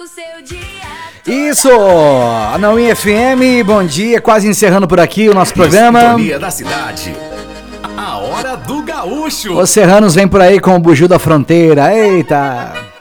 o seu dia. Isso! Anauim FM, bom dia, quase encerrando por aqui o nosso programa. Sintonia da cidade. A hora do gaúcho. Os serranos vêm por aí com o Buju da Fronteira, eita!